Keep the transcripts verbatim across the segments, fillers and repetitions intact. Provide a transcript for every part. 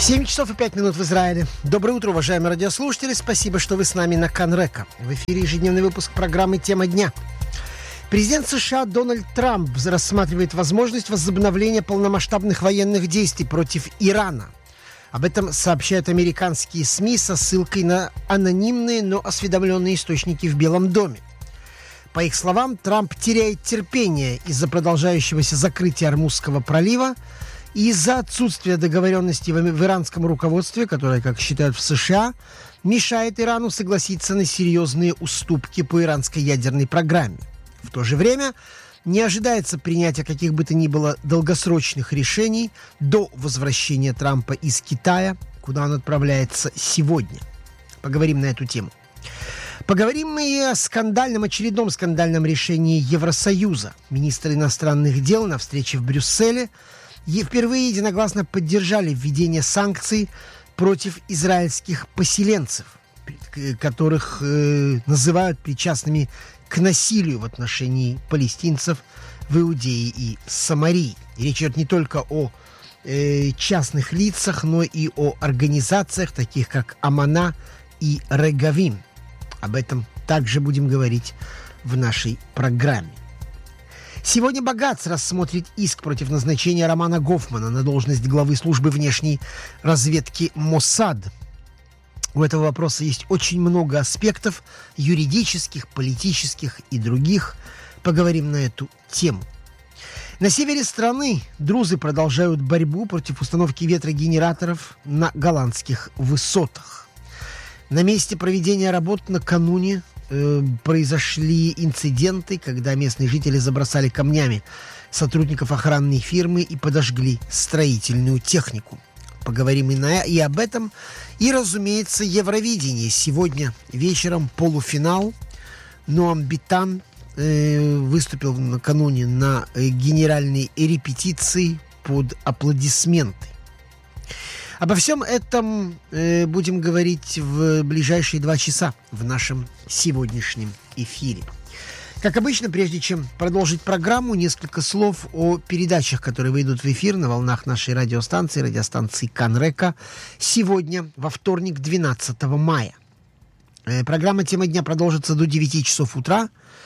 семь часов и пять минут в Израиле. Доброе утро, уважаемые радиослушатели. Спасибо, что вы с нами на Канрека. В эфире ежедневный выпуск программы «Тема дня». Президент США Дональд Трамп рассматривает возможность возобновления полномасштабных военных действий против Ирана. Об этом сообщают американские СМИ со ссылкой на анонимные, но осведомленные источники в Белом доме. По их словам, Трамп теряет терпение из-за продолжающегося закрытия Ормузского пролива и из-за отсутствия договоренности в, в иранском руководстве, которое, как считают в США, мешает Ирану согласиться на серьезные уступки по иранской ядерной программе. В то же время не ожидается принятия каких бы то ни было долгосрочных решений до возвращения Трампа из Китая, куда он отправляется сегодня. Поговорим на эту тему. Поговорим мы и о скандальном, очередном скандальном решении Евросоюза. Министры иностранных дел на встрече в Брюсселе и впервые единогласно поддержали введение санкций против израильских поселенцев, которых э, называют причастными к насилию в отношении палестинцев в Иудее и Самарии. И речь идет не только о э, частных лицах, но и о организациях, таких как Амана и Регавим. Об этом также будем говорить в нашей программе. Сегодня Багац рассмотрит иск против назначения Романа Гофмана на должность главы службы внешней разведки Моссад. У этого вопроса есть очень много аспектов юридических, политических и других. Поговорим на эту тему. На севере страны друзы продолжают борьбу против установки ветрогенераторов на голландских высотах. На месте проведения работ накануне э, произошли инциденты, когда местные жители забросали камнями сотрудников охранной фирмы и подожгли строительную технику. Поговорим и, на, и об этом. И, разумеется, Евровидение. Сегодня вечером полуфинал. Ноам Битан э, выступил накануне на э, генеральной репетиции под аплодисменты. Обо всем этом э, будем говорить в ближайшие два часа в нашем сегодняшнем эфире. Как обычно, прежде чем продолжить программу, несколько слов о передачах, которые выйдут в эфир на волнах нашей радиостанции, радиостанции Канрека, сегодня, во вторник, двенадцатого мая. Э, программа «Тема дня» продолжится до девяти часов утра.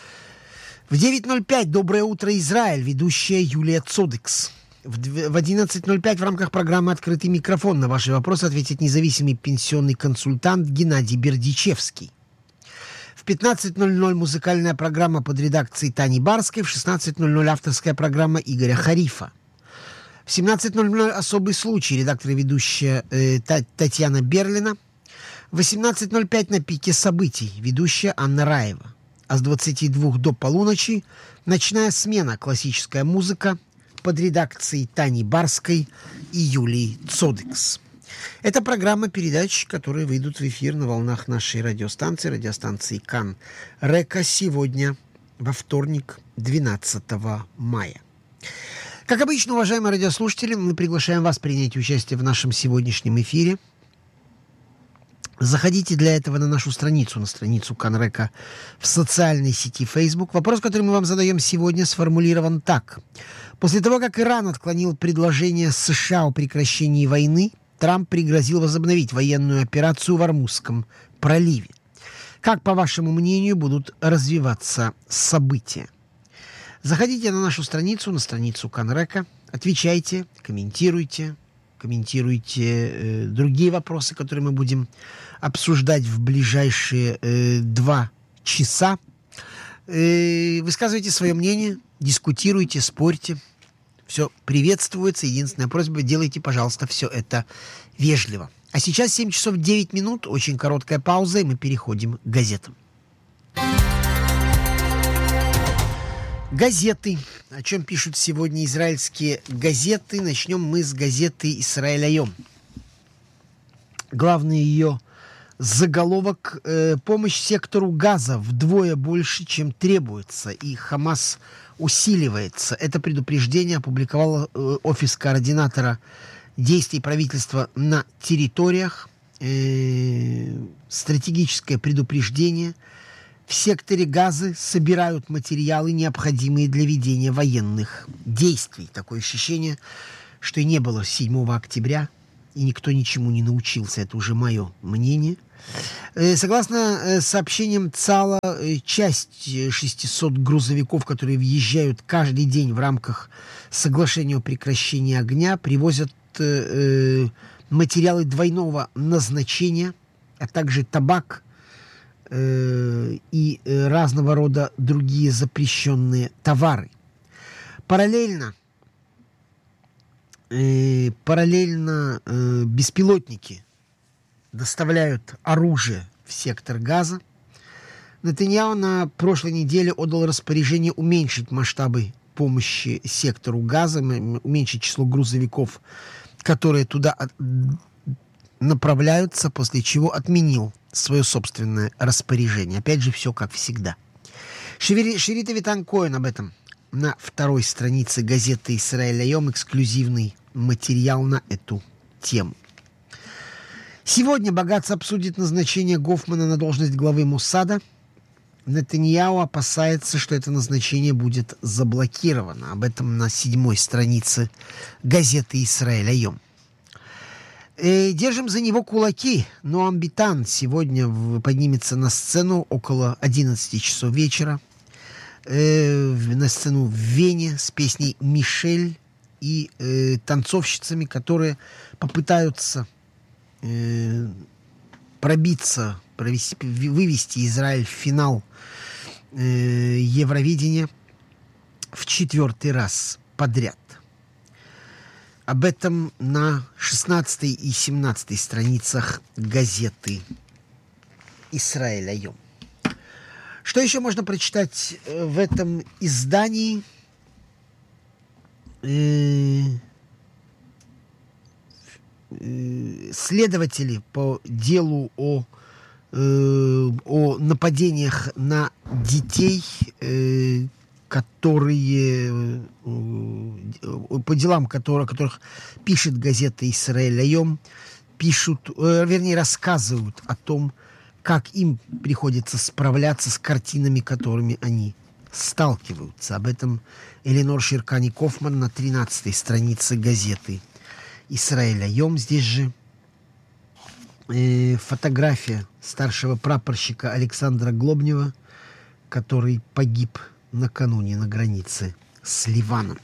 В девять ноль пять «Доброе утро, Израиль», ведущая Юлия Цодекс. В одиннадцать ноль пять в рамках программы «Открытый микрофон» на ваши вопросы ответит независимый пенсионный консультант Геннадий Бердичевский. В пятнадцать ноль ноль музыкальная программа под редакцией Тани Барской, в шестнадцать ноль ноль авторская программа Игоря Харифа. В семнадцать ноль ноль особый случай, редактор и ведущая э, Татьяна Берлина. В восемнадцать ноль пять на пике событий, ведущая Анна Раева. А с двадцати двух до полуночи ночная смена, классическая музыка под редакцией Тани Барской и Юлии Цодекс. Это программа передач, которые выйдут в эфир на волнах нашей радиостанции, радиостанции Кан Река, сегодня, во вторник, двенадцатого мая. Как обычно, уважаемые радиослушатели, мы приглашаем вас принять участие в нашем сегодняшнем эфире. Заходите для этого на нашу страницу, на страницу Канрека в социальной сети Facebook. Вопрос, который мы вам задаем сегодня, сформулирован так. После того, как Иран отклонил предложение США о прекращении войны, Трамп пригрозил возобновить военную операцию в Ормузском проливе. Как, по вашему мнению, будут развиваться события? Заходите на нашу страницу, на страницу Канрека, отвечайте, комментируйте, комментируйте э, другие вопросы, которые мы будем обсуждать в ближайшие э, два часа. Э, высказывайте свое мнение, дискутируйте, спорьте. Все приветствуется. Единственная просьба, делайте, пожалуйста, все это вежливо. А сейчас семь часов девять минут, очень короткая пауза, и мы переходим к газетам. Газеты. О чем пишут сегодня израильские газеты? Начнем мы с газеты «Исраэль Айом». Главный ее заголовок э, «Помощь сектору Газа вдвое больше, чем требуется, и Хамас усиливается». Это предупреждение опубликовал э, офис координатора действий правительства на территориях. Э, стратегическое предупреждение. В секторе Газы собирают материалы, необходимые для ведения военных действий. Такое ощущение, что и не было седьмого октября, и никто ничему не научился. Это уже мое мнение. Согласно сообщениям ЦАЛа, часть шестисот грузовиков, которые въезжают каждый день в рамках соглашения о прекращении огня, привозят материалы двойного назначения, а также табак и разного рода другие запрещенные товары. Параллельно, параллельно беспилотники доставляют оружие в сектор Газа. Нетаньяху на прошлой неделе отдал распоряжение уменьшить масштабы помощи сектору Газа, уменьшить число грузовиков, которые туда направляются, после чего отменил свое собственное распоряжение. Опять же, все как всегда. Шерит Авитан Коэн об этом на второй странице газеты «Исраэль Айом», эксклюзивный материал на эту тему. Сегодня Багац обсудит назначение Гофмана на должность главы Моссада. Нетаньяху опасается, что это назначение будет заблокировано. Об этом на седьмой странице газеты «Исраэль Айом». Э, держим за него кулаки. Ноам Битан сегодня поднимется на сцену около одиннадцати часов вечера. Э, на сцену в Вене с песней «Мишель» и э, танцовщицами, которые попытаются э, пробиться, провести, вывести Израиль в финал э, Евровидения в четвертый раз подряд. Об этом на шестнадцатой и семнадцатой страницах газеты «Исраэль Айом». Что еще можно прочитать в этом издании? Следователи по делу о, о нападениях на детей, которые по делам, которые, о которых пишет газета «Исраэль Айом», пишут, вернее, рассказывают о том, как им приходится справляться с картинами, которыми они сталкиваются. Об этом Эленор Ширкани-Кофман на тринадцатой странице газеты «Исраэль Айом». Здесь же э, фотография старшего прапорщика Александра Глобнева, который погиб накануне на границе с Ливаном.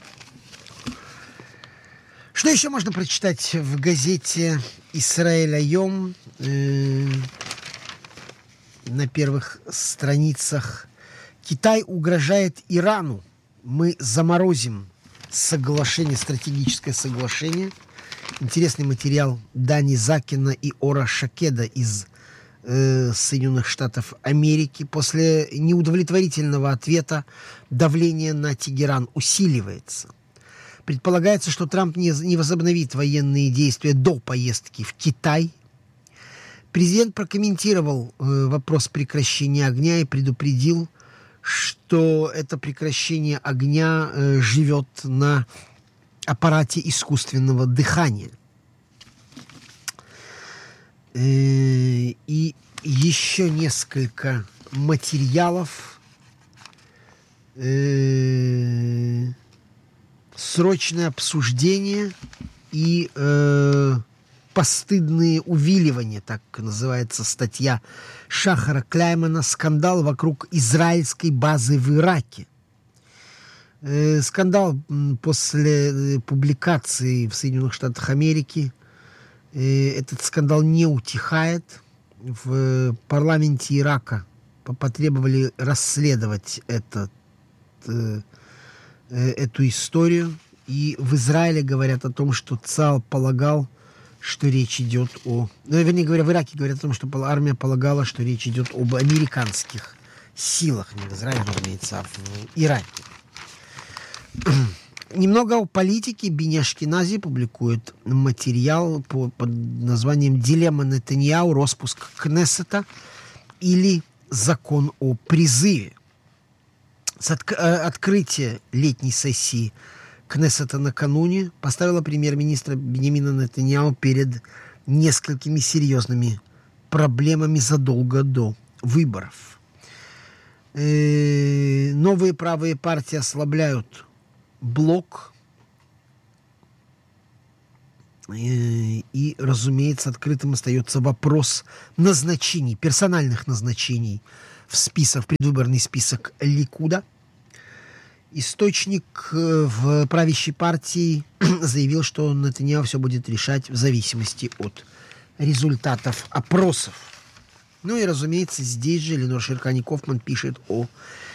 Что еще можно прочитать в газете «Исраэль Айом»? Э, на первых страницах: Китай угрожает Ирану. Мы заморозим соглашение, стратегическое соглашение. Интересный материал Дани Закина и Ора Шакеда из э, Соединенных Штатов Америки. После неудовлетворительного ответа давление на Тегеран усиливается. Предполагается, что Трамп не, не возобновит военные действия до поездки в Китай. Президент прокомментировал э, вопрос прекращения огня и предупредил, что это прекращение огня э, живет на аппарате искусственного дыхания. Э, и еще несколько материалов. Э, срочное обсуждение и э, постыдные увиливания, так называется статья Шахара Кляймана, «Скандал вокруг израильской базы в Ираке». Э, скандал после публикации в Соединенных Штатах Америки. Э, этот скандал не утихает. В парламенте Ирака потребовали расследовать этот, э, э, эту историю. И в Израиле говорят о том, что ЦАЛ полагал, что речь идет о... Ну, вернее говоря, в Ираке говорят о том, что армия полагала, что речь идет об американских силах. Не в Израиле, разумеется, а в Ираке. Немного о политике. Бини Ашкенази публикует материал по, под названием «Дилемма Нетаньяху. Роспуск Кнессета или закон о призыве». С отк- открытия летней сессии Кнессета накануне поставила премьер-министра Биньямина Нетаньяху перед несколькими серьезными проблемами задолго до выборов. Э-э- новые правые партии ослабляют блок э- И, разумеется, открытым остается вопрос назначений, персональных назначений в список, в предвыборный список Ликуда. Источник в правящей партии заявил, что Нетаньяху все будет решать в зависимости от результатов опросов. Ну и, разумеется, здесь же Ленор Шеркани-Кофман пишет о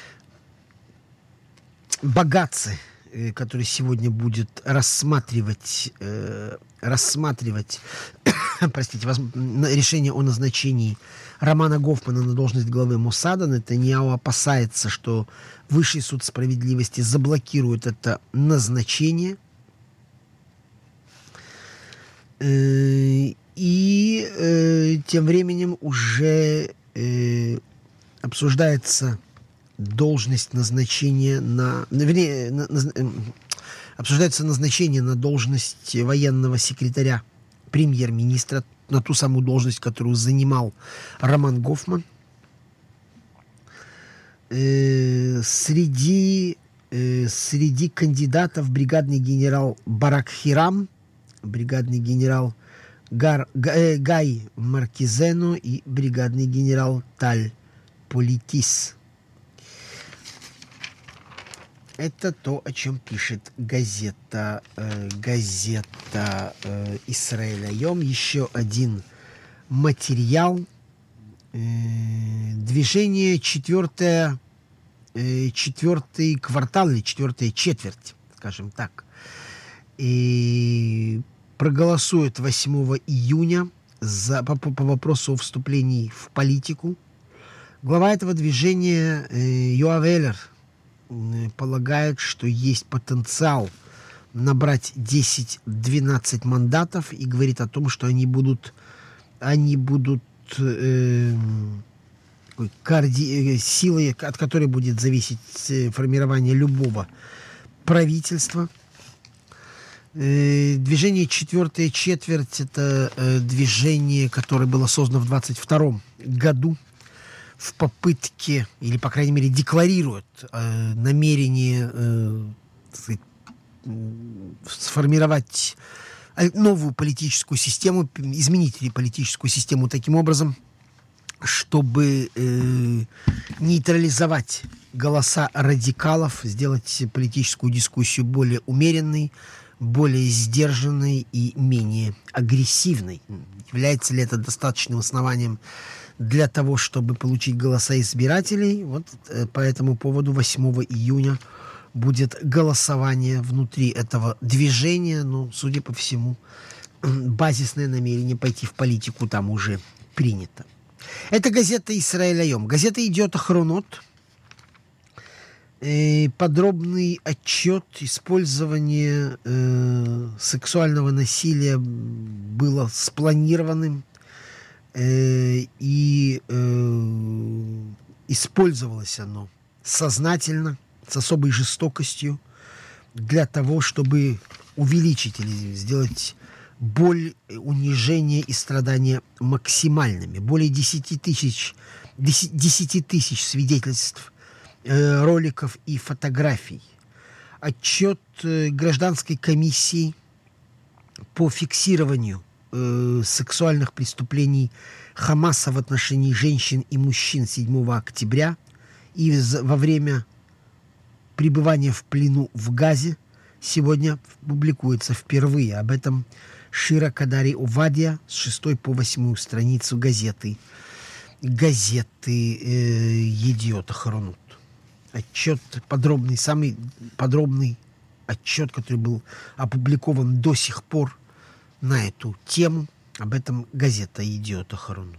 богатце, который сегодня будет рассматривать, э, рассматривать простите, воз... решение о назначении Романа Гофмана на должность главы Моссада. Нетаньяху опасается, что Высший суд справедливости заблокирует это назначение. Э, и э, тем временем уже э, обсуждается должность назначения на, вернее, на, на, обсуждается назначение на должность военного секретаря премьер-министра, на ту самую должность, которую занимал Роман Гофман. Э, среди, э, среди кандидатов бригадный генерал Барак Хирам, бригадный генерал Гар, э, Гай Маркизено и бригадный генерал Таль Политис. Это то, о чем пишет газета, э, газета э, «Исраэль Айом». Еще один материал. Э, движение четвертое, э, четвертый квартал или четвертая четверть, скажем так, и проголосует восьмого июня за, по, по вопросу о вступлении в политику. Глава этого движения э, Йоав Эллер полагает, что есть потенциал набрать десять-двенадцать мандатов, и говорит о том, что они будут, они будут э, карди, силой, от которой будет зависеть формирование любого правительства. Э, движение «Четвертая четверть» — это э, движение, которое было создано в двадцать втором году в попытке, или, по крайней мере, декларирует э, намерение э, сказать, сформировать новую политическую систему, изменить политическую систему таким образом, чтобы э, нейтрализовать голоса радикалов, сделать политическую дискуссию более умеренной, более сдержанной и менее агрессивной. Является ли это достаточным основанием для того, чтобы получить голоса избирателей? Вот э, по этому поводу восьмого июня будет голосование внутри этого движения. Ну, судя по всему, базисное намерение пойти в политику там уже принято. Это газета «Исраэль Айом». Газета «Идиот Ахронот». Э, подробный отчет использования э, сексуального насилия было спланированным и э, использовалось оно сознательно, с особой жестокостью для того, чтобы увеличить или сделать боль, унижение и страдания максимальными. Более десяти тысяч, десяти тысяч свидетельств, э, роликов и фотографий. Отчет э, гражданской комиссии по фиксированию сексуальных преступлений Хамаса в отношении женщин и мужчин седьмого октября и во время пребывания в плену в Газе сегодня публикуется впервые. Об этом Шира Кадари Овадья с шестой по восьмую страницу газеты газеты э, «Едиот Ахронот». Отчет подробный, самый подробный отчет, который был опубликован до сих пор на эту тему. Об этом газета «Едиот Ахронот».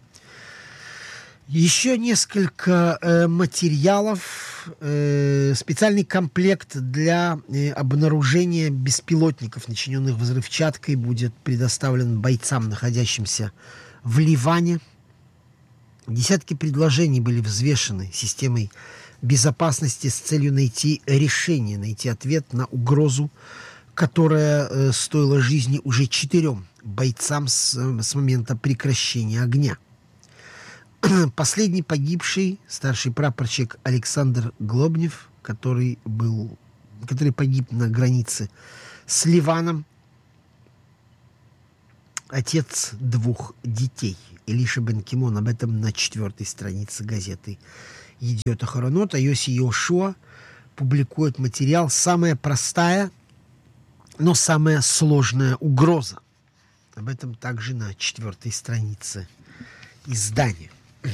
Еще несколько э, материалов. Э, специальный комплект для э, обнаружения беспилотников, начиненных взрывчаткой, будет предоставлен бойцам, находящимся в Ливане. Десятки предложений были взвешены системой безопасности с целью найти решение, найти ответ на угрозу, которая э, стоила жизни уже четырем бойцам с, с момента прекращения огня. Последний погибший, старший прапорщик Александр Глобнев, который, был, который погиб на границе с Ливаном, отец двух детей. Элиша бен Кимон об этом на четвертой странице газеты «Едиот Ахаронот». А Йоси Йошуа публикует материал «Самая простая, но самая сложная угроза». Об этом также на четвертой странице издания.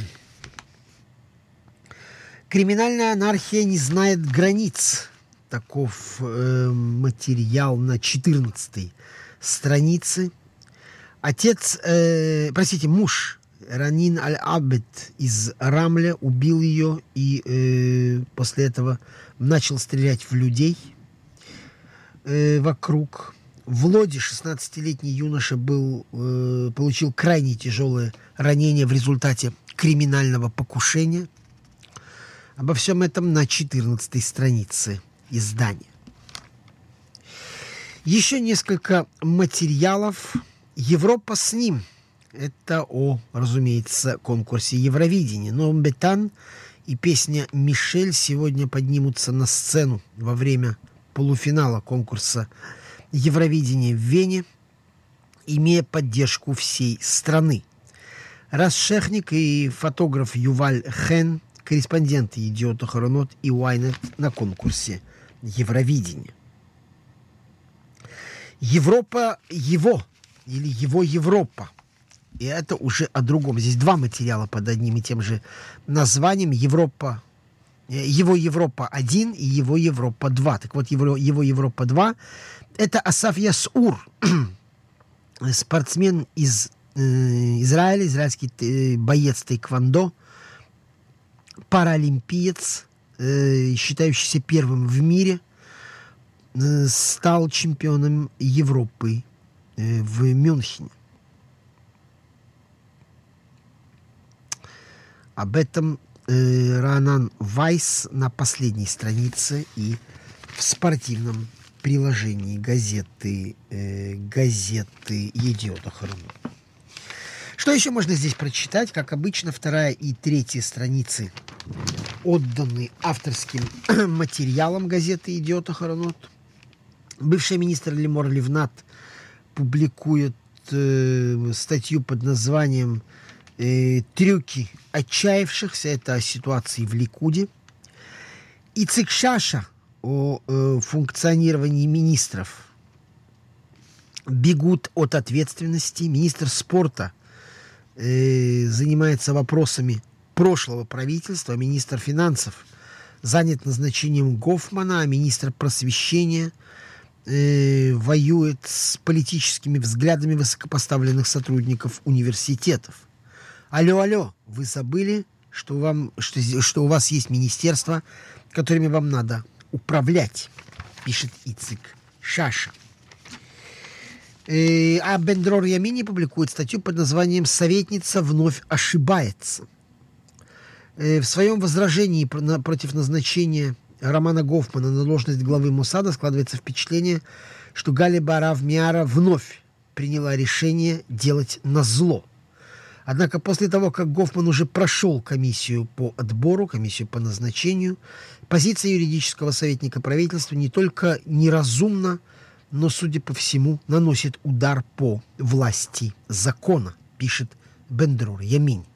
Криминальная анархия не знает границ. Таков э, материал на четырнадцатой странице. Отец, э, простите, муж Ранин Аль-Абед из Рамля убил ее и э, после этого начал стрелять в людей э, вокруг. В Лоде шестнадцатилетний юноша был, э, получил крайне тяжелое ранение в результате криминального покушения. Обо всем этом на четырнадцатой странице издания. Еще несколько материалов. Европа с ним. Это о, разумеется, конкурсе Евровидения. Но Бетан и песня «Мишель» сегодня поднимутся на сцену во время полуфинала конкурса Евровидения в Вене, имея поддержку всей страны. Расшехник и фотограф Юваль Хен, корреспонденты «Едиот Ахаронот» и Уайнет на конкурсе Евровидения. Европа его, или его Европа. И это уже о другом. Здесь два материала под одним и тем же названием. Европа, его Европа один и его Европа два. Так вот, его, его Европа два — это Асаф Ясур, спортсмен из э, Израиля, израильский э, боец тайквондо, паралимпиец, э, считающийся первым в мире, э, стал чемпионом Европы э, в Мюнхене. Об этом э, Ранан Вайс на последней странице и в спортивном приложении газеты, э, газеты «Едиот Ахаронот». Что еще можно здесь прочитать? Как обычно, вторая и третья страницы отданы авторским материалам газеты «Едиот Ахаронот». Бывший министр Лимор Ливнат публикует э, статью под названием э, «Трюки отчаявшихся». Это о ситуации в Ликуде. Ицек Шаша о э, функционировании министров бегут от ответственности. Министр спорта э, занимается вопросами прошлого правительства, министр финансов занят назначением Гофмана, а министр просвещения э, воюет с политическими взглядами высокопоставленных сотрудников университетов. Алло, алло, вы забыли, что, вам, что, что у вас есть министерства, которыми вам надо управлять, пишет Ицек Шаша. Э, а Бен-Дрор Ямини публикует статью под названием «Советница вновь ошибается». Э, в своем возражении про, против назначения Романа Гофмана на должность главы Моссада складывается впечатление, что Гали Барав Миара вновь приняла решение делать назло. Однако после того, как Гофман уже прошел комиссию по отбору, комиссию по назначению, позиция юридического советника правительства не только неразумна, но, судя по всему, наносит удар по власти закона, пишет Бен-Дрор Ямин.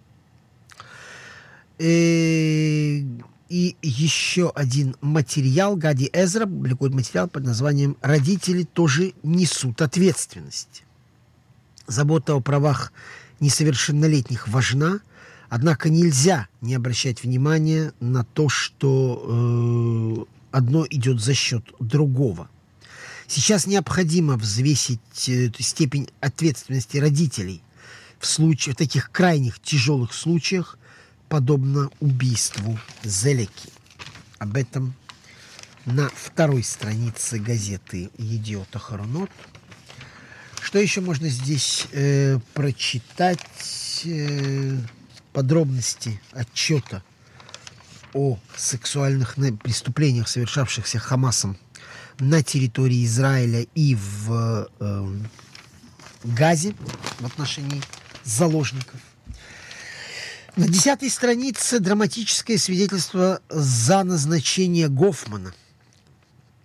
И еще один материал. Гади Эзра публикует материал под названием «Родители тоже несут ответственность». Забота о правах несовершеннолетних важна, однако нельзя не обращать внимания на то, что э, одно идет за счет другого. Сейчас необходимо взвесить э, степень ответственности родителей в, случае, в таких крайних тяжелых случаях, подобно убийству Зелеки. Об этом на второй странице газеты «Едиот Ахаронот». Что еще можно здесь э, прочитать? Э, подробности отчета о сексуальных преступлениях, совершавшихся Хамасом на территории Израиля и в э, Газе в отношении заложников. На десятой странице драматическое свидетельство за назначение Гофмана.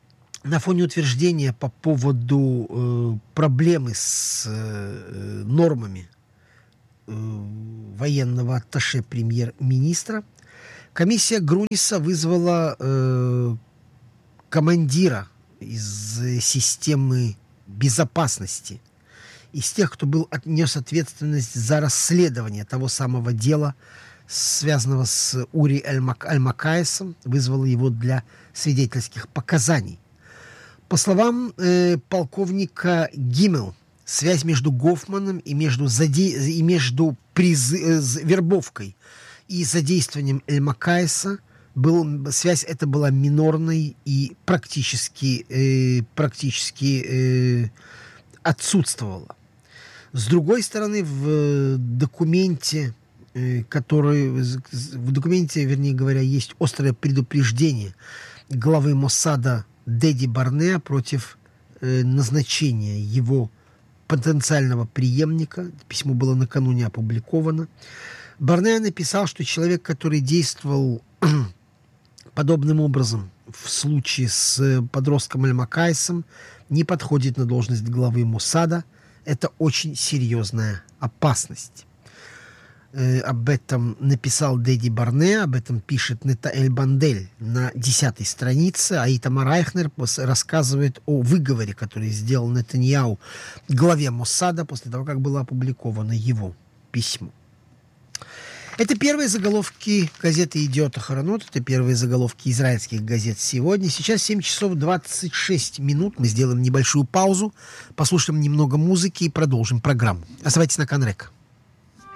на фоне утверждения по поводу э, проблемы с э, нормами э, военного атташе премьер-министра, комиссия Груниса вызвала э, командира из системы безопасности, из тех, кто был отнес ответственность за расследование того самого дела, связанного с Ури Аль-Макаисом, вызвала его для свидетельских показаний. По словам э, полковника Гиммел, связь между Гофманом и между, заде... и между приз... э, вербовкой и задействованием Эль-Макаиса, был... связь эта была минорной и практически, э, практически э, отсутствовала. С другой стороны, в документе, э, который... в документе, вернее говоря, есть острое предупреждение главы Моссада Дэдди Барнеа против э, назначения его потенциального преемника. Письмо было накануне опубликовано. Барнеа написал, что человек, который действовал подобным образом в случае с подростком Аль-Макаисом, не подходит на должность главы Моссада. Это очень серьезная опасность. Э, об этом написал Дэдди Барнеа, об этом пишет Нетаэль Бандель на десятой странице, а Итамар Айхнер рассказывает о выговоре, который сделал Нетаньяу главе Моссада после того, как было опубликовано его письмо. Это первые заголовки газеты «Идиот Ахаронот», это первые заголовки израильских газет сегодня. Сейчас семь часов двадцать шесть минут, мы сделаем небольшую паузу, послушаем немного музыки и продолжим программу. Оставайтесь на Канн Река.